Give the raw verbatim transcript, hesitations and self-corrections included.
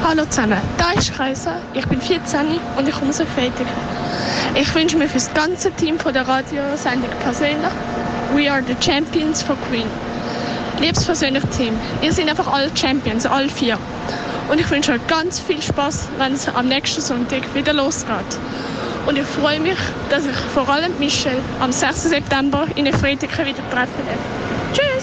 Hallo zusammen, da ist Kaiser, ich bin vierzehn und ich komme aus Freitag. Ich wünsche mir für das ganze Team von der Radiosendung persönlich «We are the Champions» von Queen. Liebes persönliches Team, ihr seid einfach alle Champions, alle vier. Und ich wünsche euch ganz viel Spaß, wenn es am nächsten Sonntag wieder losgeht. Und ich freue mich, dass ich vor allem Michelle am sechsten September in Freitag wieder treffen werde. Tschüss!